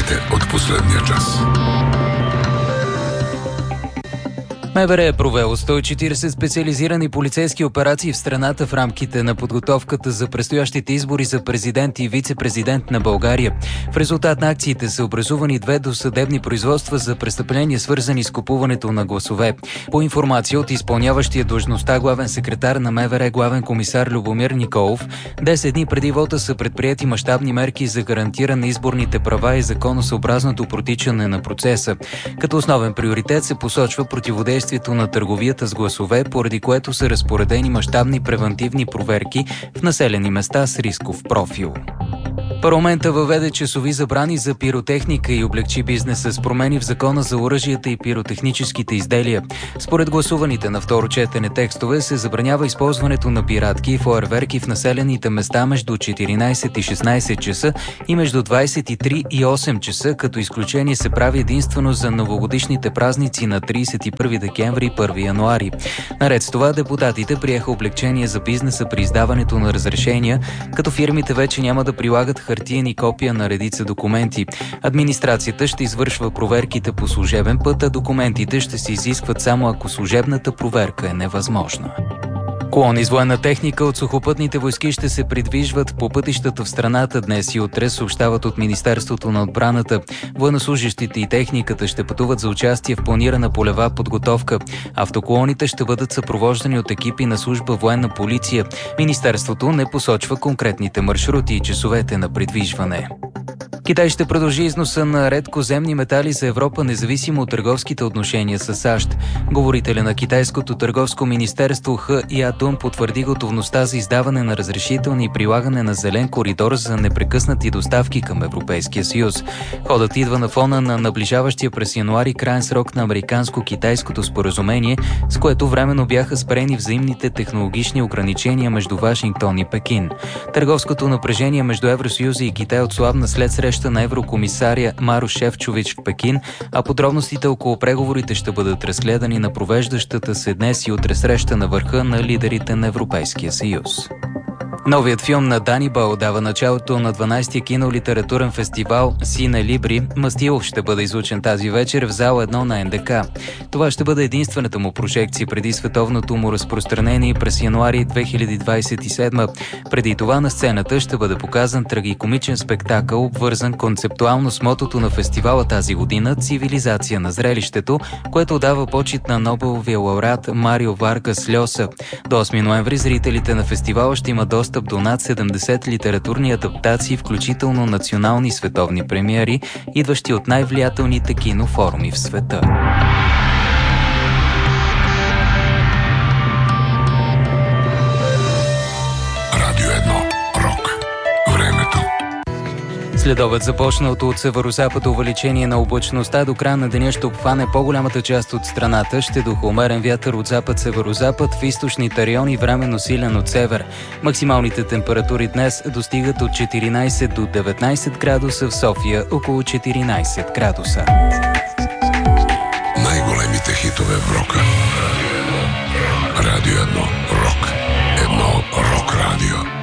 новините от последния час. МВР е провело 140 специализирани полицейски операции в страната в рамките на подготовката за предстоящите избори за президент и вице-президент на България. В резултат на акциите са образувани 2 досъдебни производства за престъпления, свързани с купуването на гласове. По информация от изпълняващия длъжността главен секретар на МВР главен комисар Любомир Николов, 10 дни преди вота са предприети мащабни мерки за гарантиране на изборните права и законосъобразното протичане на процеса. Като основен приоритет се посочва противодействие на търговията с гласове, поради което са разпоредени мащабни превантивни проверки в населени места с рисков профил. Парламента въведе часови забрани за пиротехника и облегчи бизнеса с промени в Закона за оръжията и пиротехническите изделия. Според гласуваните на второ четене текстове се забранява използването на пиратки и фойерверки в населените места между 14 и 16 часа и между 23 и 8 часа, като изключение се прави единствено за новогодишните празници на 31 декември и 1 януари. Наред с това, депутатите приеха облегчение за бизнеса при издаването на разрешения, като фирмите вече няма да прилагат хартиени копия на редица документи. Администрацията ще извършва проверките по служебен път, а документите ще се изискват само ако служебната проверка е невъзможна. Колони с военна техника от сухопътните войски ще се придвижват по пътищата в страната днес и утре, съобщават от Министерството на отбраната. Военнослужещите и техниката ще пътуват за участие в планирана полева подготовка. Автоколоните ще бъдат съпровождани от екипи на служба военна полиция. Министерството не посочва конкретните маршрути и часовете на придвижване. Китай ще продължи износа на редкоземни метали за Европа, независимо от търговските отношения с САЩ. Говорителя на Китайското търговско министерство Х Ятун потвърди готовността за издаване на разрешителни и прилагане на зелен коридор за непрекъснати доставки към Европейския съюз. Ходът идва на фона на наближаващия през януари краен срок на американско-китайското споразумение, с което временно бяха спрени взаимните технологични ограничения между Вашингтон и Пекин. Търговското напрежение между Евросъюза и Китай отслабна след среща на еврокомисаря Марош Шефчович в Пекин, а подробностите около преговорите ще бъдат разгледани на провеждащата се днес и утре среща на върха на лидерите на Европейския съюз. Новият филм на Данибал дава началото на 12-я кинолитературен фестивал Сине Либри. Мастилов ще бъде излъчен тази вечер в зала 1 на НДК. Това ще бъде единствената му прожекция преди световното му разпространение през януари 2027. Преди това на сцената ще бъде показан трагикомичен спектакъл, обвързан концептуално с мотото на фестивала тази година «Цивилизация на зрелището», което дава почит на Нобеловия лауреат Марио Варгас Льоса. До 8 ноември зрителите на фестивала ще има достъп до над 70 литературни адаптации, включително национални и световни премиери, идващи от най-влиятелните кинофоруми в света. Радио 1. Рок. Времето. Следобед започналото от северозапад увеличение на облачността до края на деня ще обхване по-голямата част от страната. Ще духа умерен вятър от запад-северозапад, в източните райони временно силен от север. Максималните температури днес достигат от 14 до 19 градуса, в София около 14 градуса. Най-големите хитове в рока. Радио 1. Рок. Едно рок радио.